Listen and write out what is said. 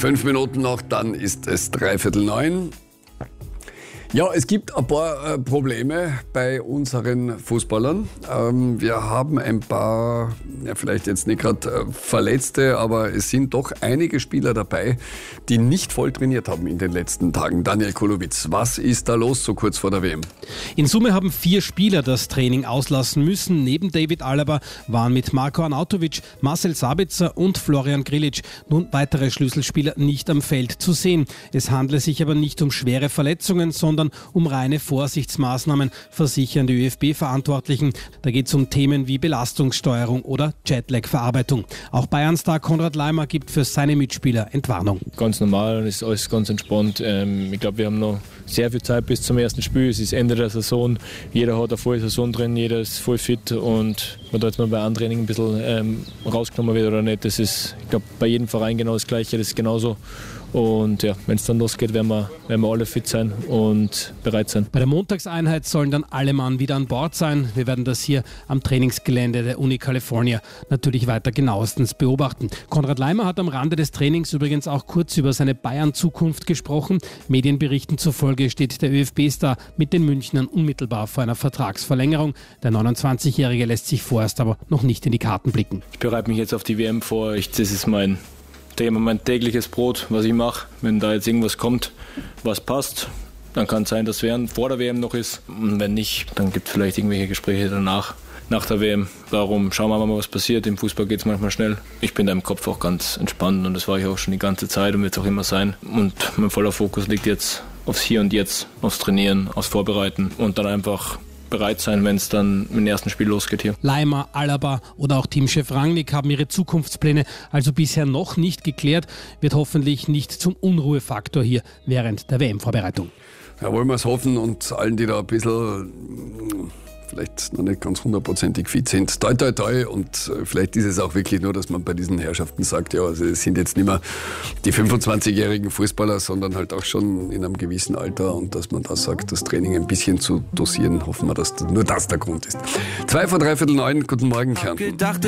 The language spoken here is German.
5 Minuten noch, dann ist es 8:45. Ja, es gibt ein paar Probleme bei unseren Fußballern. Wir haben ein paar, vielleicht jetzt nicht gerade Verletzte, aber es sind doch einige Spieler dabei, die nicht voll trainiert haben in den letzten Tagen. Daniel Kulowitz, was ist da los so kurz vor der WM? In Summe haben 4 Spieler das Training auslassen müssen. Neben David Alaba waren mit Marko Arnautovic, Marcel Sabitzer und Florian Grillitsch nun weitere Schlüsselspieler nicht am Feld zu sehen. Es handle sich aber nicht um schwere Verletzungen, sondern um reine Vorsichtsmaßnahmen, versichern die ÖFB-Verantwortlichen. Da geht es um Themen wie Belastungssteuerung oder Jetlag-Verarbeitung. Auch Bayern-Star Konrad Laimer gibt für seine Mitspieler Entwarnung. Ganz normal und ist alles ganz entspannt. Ich glaube, wir haben noch sehr viel Zeit bis zum ersten Spiel. Es ist Ende der Saison. Jeder hat eine volle Saison drin, jeder ist voll fit und wenn da jetzt mal bei einem Training ein bisschen rausgenommen wird oder nicht, das ist, ich glaube, bei jedem Verein genau das Gleiche, das ist genauso. Und ja, wenn es dann losgeht, werden wir alle fit sein und bereit sein. Bei der Montagseinheit sollen dann alle Mann wieder an Bord sein. Wir werden das hier am Trainingsgelände der Uni California natürlich weiter genauestens beobachten. Konrad Laimer hat am Rande des Trainings übrigens auch kurz über seine Bayern-Zukunft gesprochen. Medienberichten zufolge steht der ÖFB-Star mit den Münchnern unmittelbar vor einer Vertragsverlängerung. Der 29-Jährige lässt sich vorerst aber noch nicht in die Karten blicken. Ich bereite mich jetzt auf die WM vor. Das ist mein tägliches Brot, was ich mache. Wenn da jetzt irgendwas kommt, was passt, dann kann es sein, dass WM vor der WM noch ist. Und wenn nicht, dann gibt es vielleicht irgendwelche Gespräche danach, nach der WM. Darum schauen wir mal, was passiert. Im Fußball geht es manchmal schnell. Ich bin da im Kopf auch ganz entspannt und das war ich auch schon die ganze Zeit und wird es auch immer sein. Und mein voller Fokus liegt jetzt aufs Hier und Jetzt, aufs Trainieren, aufs Vorbereiten und dann einfach bereit sein, wenn es dann mit dem ersten Spiel losgeht hier. Laimer, Alaba oder auch Teamchef Rangnick haben ihre Zukunftspläne also bisher noch nicht geklärt. Wird hoffentlich nicht zum Unruhefaktor hier während der WM-Vorbereitung. Ja, wollen wir es hoffen und allen, die da ein bisschen vielleicht noch nicht ganz 100%ig fit sind, toi toi toi, und vielleicht ist es auch wirklich nur, dass man bei diesen Herrschaften sagt, ja, also es sind jetzt nicht mehr die 25-jährigen Fußballer, sondern halt auch schon in einem gewissen Alter, und dass man da sagt, das Training ein bisschen zu dosieren, hoffen wir, dass nur das der Grund ist. 8:45, guten Morgen, Kärnten.